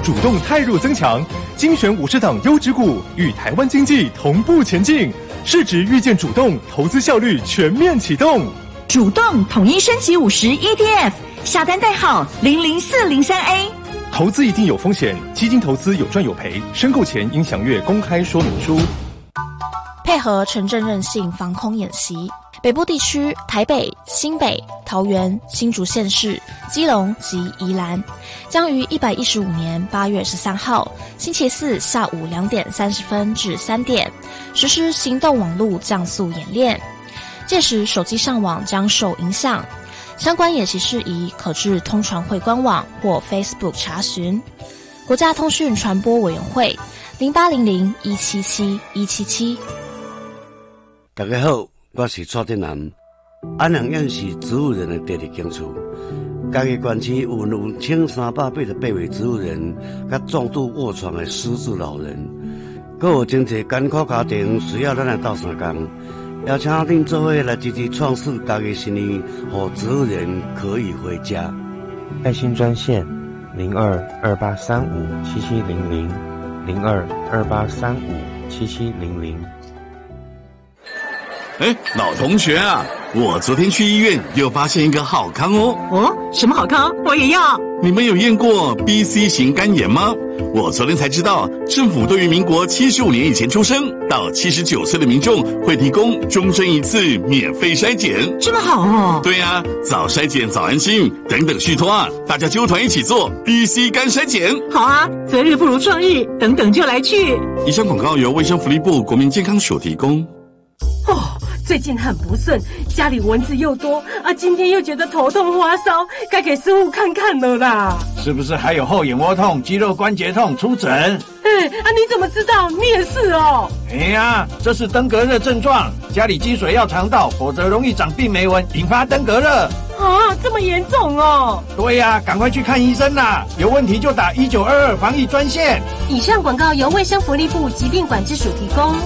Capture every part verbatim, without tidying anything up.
主动汰弱增强，精选五十档优质股，与台湾经济同步前进。市值预见主动，投资效率全面启动。 主动统一升级五十 E T F， 下单代号零零四零三 A。 投资一定有风险，基金投资有赚有赔，申购前应详阅公开说明书。 配合城镇韧性防空演习，北部地区台北、新北、桃园、新竹县市、基隆及宜兰将于一百一十五年八月十三号星期四下午两点三十分至三点实施行动网络降速演练，届时手机上网将受影响。相关演习事宜可至通传会官网或 Facebook 查询。国家通讯传播委员会零八零零一七七一七七。 大家好，我是蔡振南。安阳县是植物人的第二间厝，家己县区有有千三百八十八位植物人，甲重度卧床的失智老人，阁有真侪艰苦家庭需要咱来斗相共。邀请恁做伙来积极创世家己生意，让植物人可以回家。 爱心专线零二二八三五七七零零零二二八三五七七零零。 哎，老同学啊，我昨天去医院又发现一个好康哦。 哦，什么好康？我也要。 你们有验过 B C 型肝炎吗？我昨天才知道，政府对于民国七十五年以前出生到七十九岁的民众会提供终身一次免费筛检。 这么好哦。 对啊，早筛检早安心，等等续托啊，大家揪团一起做 B C 肝筛检。 好啊，择日不如撞日，等等就来去。 以上广告由卫生福利部国民健康署提供。 哦，最近很不顺，家里蚊子又多啊，今天又觉得头痛发烧，该给师傅看看了啦。 是不是还有后眼窝痛、肌肉关节痛？出诊。 哎啊，你怎么知道？你也是哦。 哎呀，这是登革热症状，家里积水要常倒，否则容易长病媒蚊，引发登革热。 啊，这么严重哦。 对呀，赶快去看医生啦，有问题就打一九二二防疫专线。 以上广告由卫生福利部疾病管制署提供。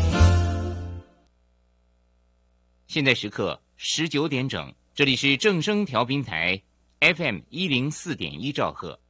现在时刻十九点整，这里是正声调频台 F M 一零四点一兆赫。